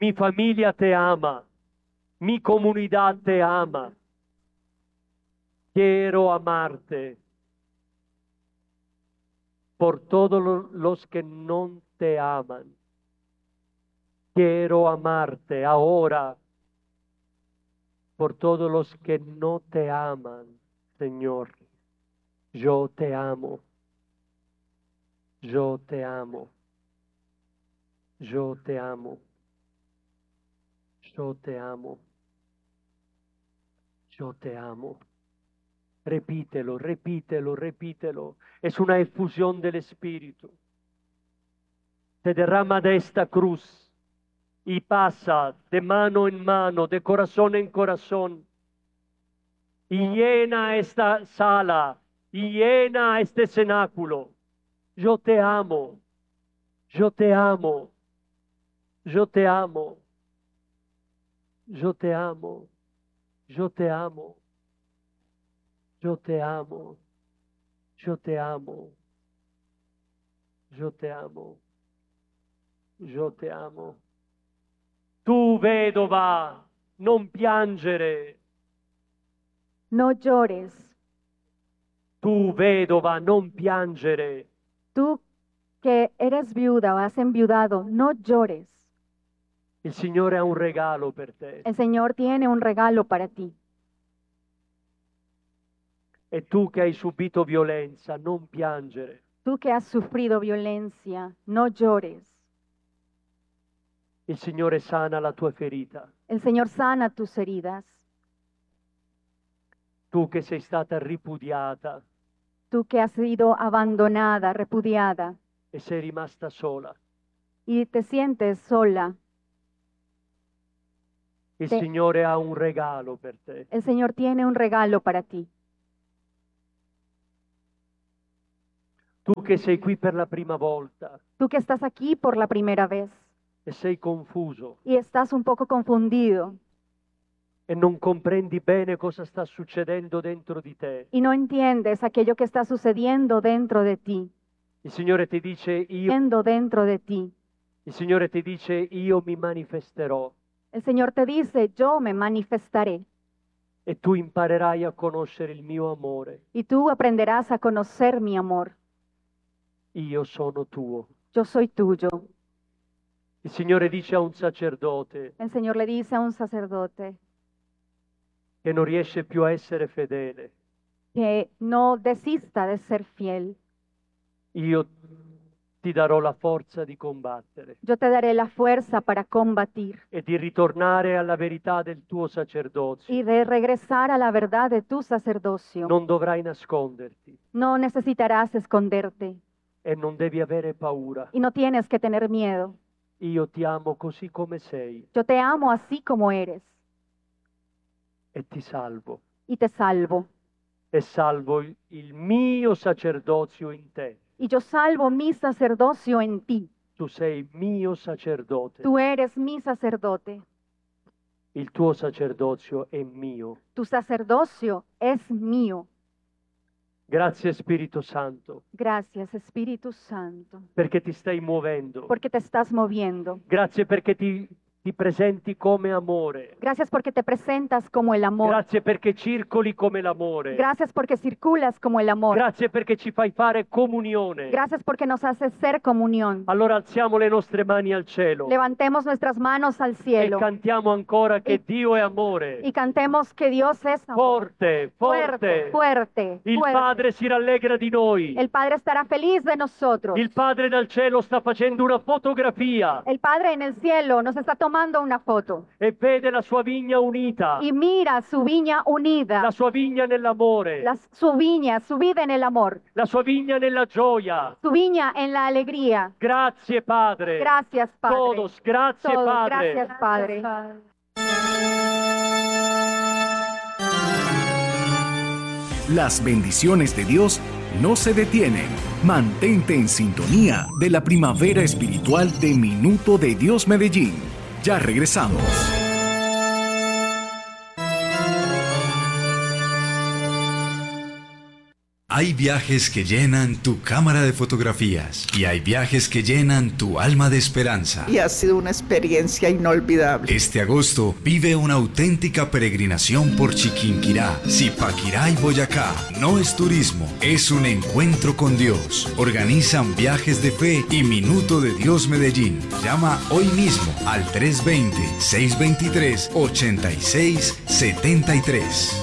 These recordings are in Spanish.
Mi familia te ama. Mi comunidad te ama. Quiero amarte por todos los que no te aman. Quiero amarte ahora por todos los que no te aman, Señor. Yo te amo. Yo te amo. Yo te amo. Yo te amo. Yo te amo. Repítelo, repítelo, repítelo. Es una efusión del Espíritu. Se derrama de esta cruz y pasa de mano en mano, de corazón en corazón, y llena esta sala, y llena este cenáculo. Yo te amo. Yo te amo. Yo te amo. Yo te amo. Yo te amo. Yo te amo. Yo te amo. Yo te amo. Io te amo. Tu vedova, non piangere. No llores. Tu vedova, non piangere. Tú que eres viuda o has enviudado, no llores. Il Signore ha un regalo per te. El Señor tiene un regalo para ti. E tu che hai subito violenza, non piangere. Tú que has sufrido violencia, no llores. Il Signore sana la tua ferita. El Señor sana tus heridas. Tu che sei stata ripudiata Tú que has sido abandonada, repudiada e sei rimasta sola. y te sientes sola. Il Te- Signore ha un regalo per te. El Señor tiene un regalo para ti. Tu che sei qui per la prima volta Tú que estás aquí por la primera vez e sei confuso y estás un poco confundido e non comprendi bene cosa sta succedendo dentro di te. y no entiendes aquello que está sucediendo dentro de ti, Il Signore ti dice io dentro de ti. Il Signore ti dice io mi manifesterò El Señor te dice, yo me manifestaré e tu imparerai a conoscere il mio amore. y tú aprenderás a conocer mi amor. Io sono tuo. Yo soy tuyo. Il Signore dice a un sacerdote El Señor le dice a un sacerdote che non riesce più a essere fedele: que no desista de ser fiel. io ti darò la forza di combattere Yo te daré la fuerza para combatir e di ritornare alla verità del tuo sacerdozio. y de regresar a la verdad de tu sacerdocio. Non dovrai nasconderti No necesitarás esconderte e non devi avere paura. y no tienes que tener miedo. Io ti amo così come sei Yo te amo así como eres e ti salvo. y te salvo. E salvo il mio sacerdozio in te. Y yo salvo mi sacerdocio en ti. Tu sei mio sacerdote. Tú eres mi sacerdote. Il tuo sacerdozio è mio. Tu sacerdocio es mío. Grazie Spirito Santo, Gracias, Espíritu Santo, perché ti stai muovendo. porque te estás moviendo. Grazie perché ti presenti come amore. Gracias porque te presentas como el amor. Grazie perché circoli come l'amore. Gracias porque circulas como el amor. Grazie perché ci fai fare comunione. Gracias porque nos haces ser comunión. Allora alziamo le nostre mani al cielo Levantemos nuestras manos al e cielo cantiamo ancora che Y- Dio è amore. y cantemos que Dios es amor. Forte, Fuerte, forte. fuerte, Il fuerte. Padre si rallegra di noi. El Padre estará feliz de nosotros. Il Padre dal cielo sta facendo una fotografia El Padre en el cielo nos está tomando una foto e vede la sua vigna unita, y mira su viña unida, la sua vigna nell'amore, su viña, su vida en el amor, la sua vigna nella gioia. su viña en la alegría. Grazie Padre. Gracias, Padre. Todos, grazie Todos, Padre. gracias, Padre. Las bendiciones de Dios no se detienen. Mantente en sintonía de la primavera espiritual de Minuto de Dios Medellín. Ya regresamos. Hay viajes que llenan tu cámara de fotografías y hay viajes que llenan tu alma de esperanza. Y ha sido una experiencia inolvidable. Este agosto vive una auténtica peregrinación por Chiquinquirá, Zipaquirá y Boyacá. No es turismo, es un encuentro con Dios. Organizan Viajes de Fe y Minuto de Dios Medellín. Llama hoy mismo al 320-623-8673.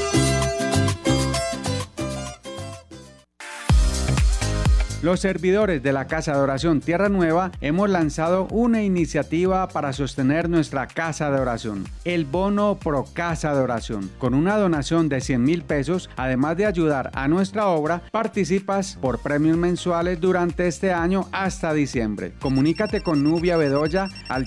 Los servidores de la Casa de Oración Tierra Nueva hemos lanzado una iniciativa para sostener nuestra Casa de Oración, el Bono Pro Casa de Oración. Con una donación de 100,000 pesos, además de ayudar a nuestra obra, participas por premios mensuales durante este año hasta diciembre. Comunícate con Nubia Bedoya al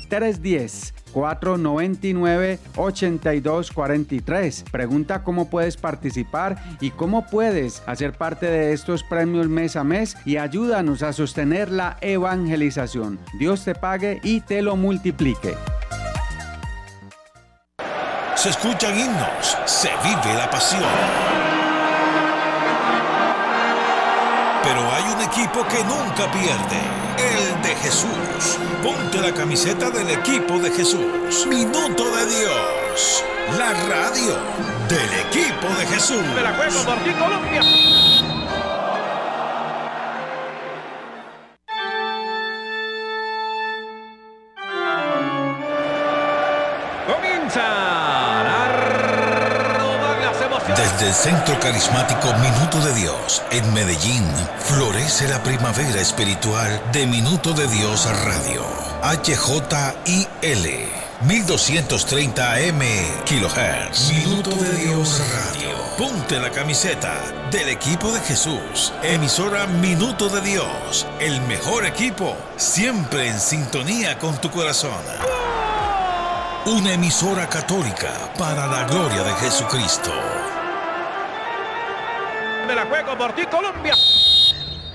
310-499-8243. Pregunta cómo puedes participar y cómo puedes hacer parte de estos premios mes a mes y ayúdanos a sostener la evangelización. Dios te pague y te lo multiplique. Se escuchan himnos, se vive la pasión. Pero hay un equipo que nunca pierde, el de Jesús. Ponte la camiseta del equipo de Jesús. Minuto de Dios, la radio del equipo de Jesús. Me la juego por ti, Colombia. Desde el Centro Carismático Minuto de Dios, en Medellín, florece la primavera espiritual de Minuto de Dios Radio. HJIL, 1230 AM kHz. Minuto de Dios Radio. Ponte la camiseta del equipo de Jesús. Emisora Minuto de Dios, el mejor equipo, siempre en sintonía con tu corazón. Una emisora católica para la gloria de Jesucristo. Me la juego por ti, Colombia.